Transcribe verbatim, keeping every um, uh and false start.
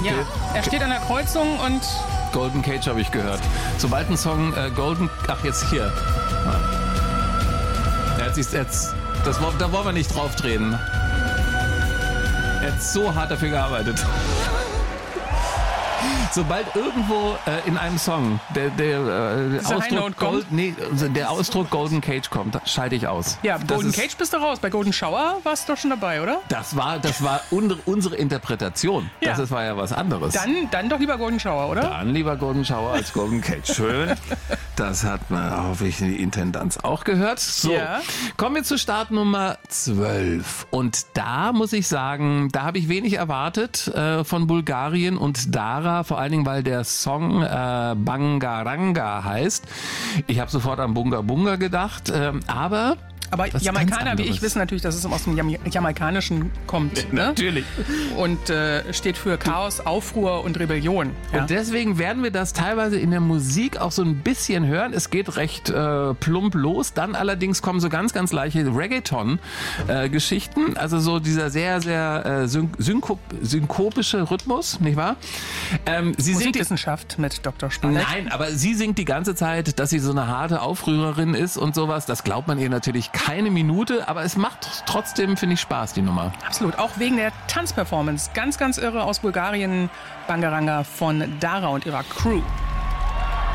Okay. Ja, er steht an der Kreuzung und... Golden Cage habe ich gehört. Sobald ein Song äh, Golden... Ach, jetzt hier. Er hat sich jetzt... Das, da wollen wir nicht drauf drehen. Er hat so hart dafür gearbeitet. Sobald irgendwo äh, in einem Song der, der, äh, Ausdruck Gold, nee, der Ausdruck Golden Cage kommt, schalte ich aus. Ja, Golden ist, Cage bist du raus. Bei Golden Shower warst du doch schon dabei, oder? Das war, das war unsere, unsere Interpretation. Ja. Das ist, war ja was anderes. Dann, dann doch lieber Golden Shower, oder? Dann lieber Golden Shower als Golden Cage. Schön. Das hat man, hoffe ich, die Intendanz auch gehört. So, ja. Kommen wir zu Startnummer zwölf. Und da muss ich sagen, da habe ich wenig erwartet äh, von Bulgarien und Dara, vor allen Dingen, weil der Song äh, Bangaranga heißt. Ich habe sofort an Bunga Bunga gedacht, äh, aber... Aber Jamaikaner wie ich wissen natürlich, dass es aus dem Jam- Jamaikanischen kommt. Ja, ne? Natürlich. Und äh, steht für Chaos, Aufruhr und Rebellion. Ja? Und deswegen werden wir das teilweise in der Musik auch so ein bisschen hören. Es geht recht äh, plump los. Dann allerdings kommen so ganz, ganz leichte Reggaeton-Geschichten. Äh, also so dieser sehr, sehr äh, syn- synkop- synkopische Rhythmus, nicht wahr? Ähm, sie Musikwissenschaft singt mit Doktor Spalleck. Nein, aber sie singt die ganze Zeit, dass sie so eine harte Aufrührerin ist und sowas. Das glaubt man ihr natürlich keine Minute, aber es macht trotzdem, finde ich, Spaß, die Nummer. Absolut, auch wegen der Tanzperformance. Ganz, ganz irre aus Bulgarien, Bangaranga von Dara und ihrer Crew.